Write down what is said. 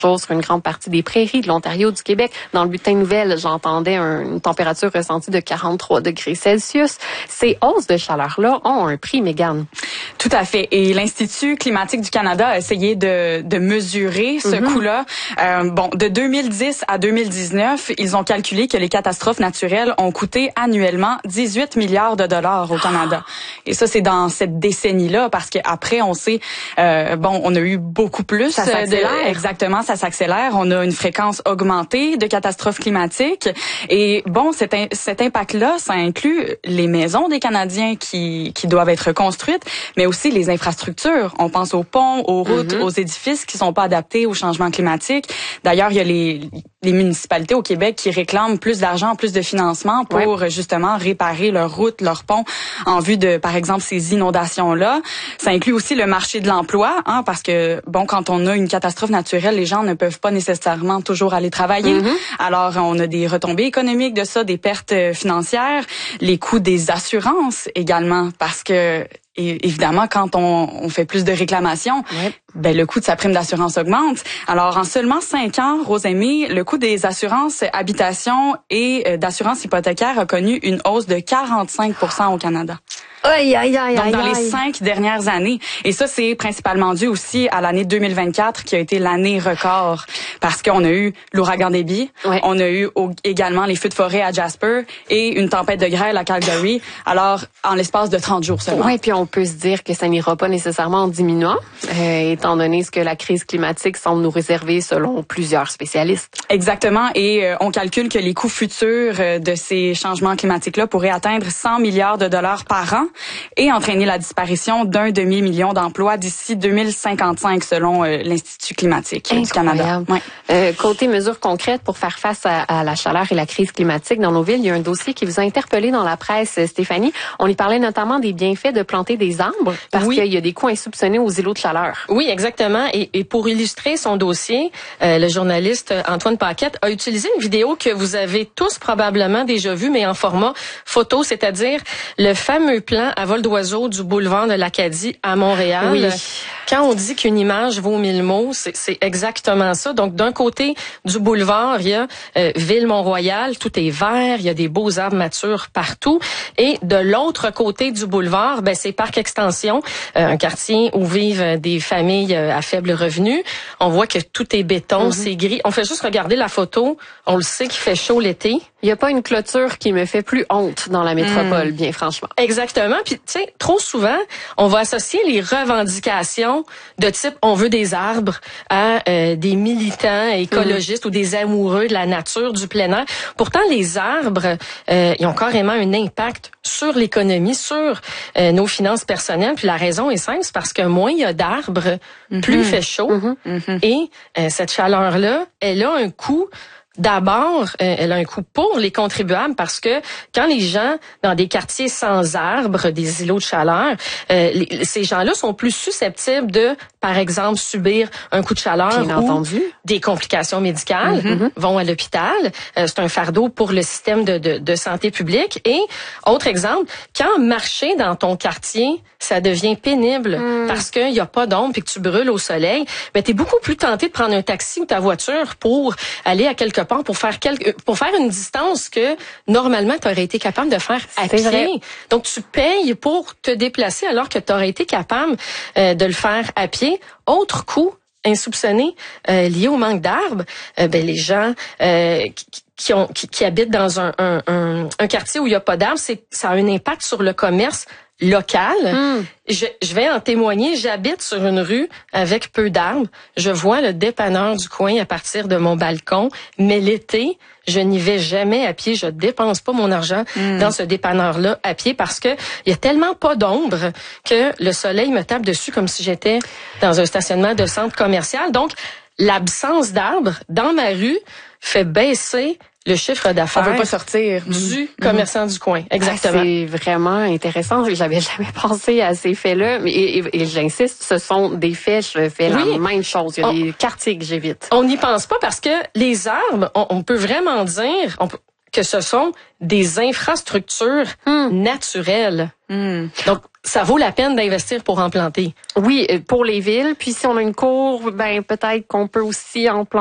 sur une grande partie des prairies de l'Ontario, du Québec. Dans le bulletin de nouvelles, j'entendais une température ressentie de 43 degrés Celsius. Ces hausses de chaleur-là ont un prix, Mégane. Tout à fait. Et l'Institut climatique du Canada a essayé de mesurer ce coût-là. De 2010 à 2019, ils ont calculé que les catastrophes naturelles ont coûté annuellement 18 milliards de dollars au Canada. Et ça, c'est dans cette décennie-là, parce qu'après, on sait, on a eu beaucoup plus. Ça s'accélère. Exactement, ça s'accélère. On a une fréquence augmentée de catastrophes climatiques. Et cet impact-là, ça inclut les maisons des Canadiens qui doivent être construites, mais aussi les infrastructures. On pense aux ponts, aux routes, aux édifices qui sont pas adaptés au changement climatique. D'ailleurs, il y a les municipalités au Québec qui réclament plus d'argent, plus de financement pour justement réparer leurs routes, leurs ponts en vue de, par exemple, ces inondations-là. Ça inclut aussi le marché de l'emploi, parce que, quand on a une catastrophe naturelle, les gens ne peuvent pas nécessairement toujours aller travailler. Alors, on a des retombées économiques de ça, des pertes financières, les coûts des assurances également, parce que et évidemment, quand on fait plus de réclamations, le coût de sa prime d'assurance augmente. Alors, en seulement 5 ans, Rosemée, le coût des assurances habitation et d'assurance hypothécaire a connu une hausse de 45% au Canada. Donc, dans les 5 dernières années. Et ça, c'est principalement dû aussi à l'année 2024, qui a été l'année record. Parce qu'on a eu l'ouragan Debby, on a eu également les feux de forêt à Jasper et une tempête de grêle à Calgary. Alors, en l'espace de 30 jours seulement. Oui, puis on peut se dire que ça n'ira pas nécessairement en diminuant, étant donné ce que la crise climatique semble nous réserver selon plusieurs spécialistes. Exactement. Et on calcule que les coûts futurs de ces changements climatiques-là pourraient atteindre 100 milliards de dollars par an et entraîner la disparition d'un demi-million d'emplois d'ici 2055, selon l'Institut climatique du Canada. Côté mesures concrètes pour faire face à la chaleur et la crise climatique dans nos villes, il y a un dossier qui vous a interpellé dans la presse, Stéphanie. On y parlait notamment des bienfaits de planter des arbres parce qu'il y a des coûts insoupçonnés aux îlots de chaleur. Oui, exactement. Et pour illustrer son dossier, le journaliste Antoine Paquette a utilisé une vidéo que vous avez tous probablement déjà vue, mais en format photo, c'est-à-dire le fameux plan à vol d'oiseau du boulevard de l'Acadie à Montréal. Oui. Quand on dit qu'une image vaut 1000 mots, c'est exactement ça. Donc, d'un côté du boulevard, il y a Ville-Mont-Royal, tout est vert, il y a des beaux arbres matures partout. Et de l'autre côté du boulevard, c'est Parc Extension, un quartier où vivent des familles à faible revenu. On voit que tout est béton, c'est gris. On fait juste regarder la photo, on le sait qu'il fait chaud l'été. Il n'y a pas une clôture qui me fait plus honte dans la métropole, bien franchement. Exactement. Puis, tu sais, trop souvent, on va associer les revendications de type « on veut des arbres » à des militants écologistes ou des amoureux de la nature, du plein air. Pourtant, les arbres, ils ont carrément un impact sur l'économie, sur nos finances personnelles. Puis la raison est simple, c'est parce que moins il y a d'arbres, plus il fait chaud. Et cette chaleur-là, elle a un coût. D'abord, elle a un coût pour les contribuables parce que quand les gens dans des quartiers sans arbres, des îlots de chaleur, ces gens-là sont plus susceptibles de, par exemple, subir un coup de chaleur ou des complications médicales, vont à l'hôpital. C'est un fardeau pour le système de santé publique. Et autre exemple, quand marcher dans ton quartier, ça devient pénible parce qu'il y a pas d'ombre et que tu brûles au soleil, t'es beaucoup plus tenté de prendre un taxi ou ta voiture pour aller à quelque part pour faire une distance que normalement tu aurais été capable de faire à pied. Donc tu payes pour te déplacer alors que tu aurais été capable de le faire à pied. Autre coût insoupçonné lié au manque d'arbres, les gens qui habitent dans un quartier où il y a pas d'arbres, ça a un impact sur le commerce local. Je vais en témoigner. J'habite sur une rue avec peu d'arbres. Je vois le dépanneur du coin à partir de mon balcon. Mais l'été, je n'y vais jamais à pied. Je dépense pas mon argent dans ce dépanneur-là à pied parce que il y a tellement pas d'ombre que le soleil me tape dessus comme si j'étais dans un stationnement de centre commercial. Donc, l'absence d'arbres dans ma rue fait baisser le chiffre d'affaires. On veut pas sortir. Du commerçant du coin. Exactement. C'est vraiment intéressant. J'avais jamais pensé à ces faits-là. Et j'insiste, ce sont des faits. Je fais la même chose. Il y a des quartiers que j'évite. On n'y pense pas parce que les arbres, on peut vraiment dire que ce sont des infrastructures naturelles. Donc, ça vaut la peine d'investir pour en planter. Oui, pour les villes. Puis si on a une cour, ben peut-être qu'on peut aussi en planter